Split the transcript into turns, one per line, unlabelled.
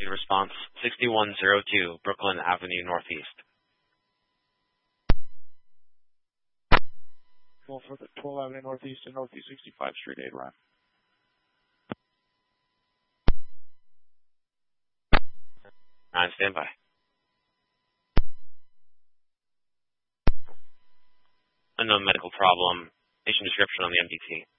response 6102 Brooklyn Avenue Northeast.
Well, for the 12 Avenue Northeast and Northeast 65th Street, 8 run.
Standby. Unknown medical problem. Patient description on the MDT.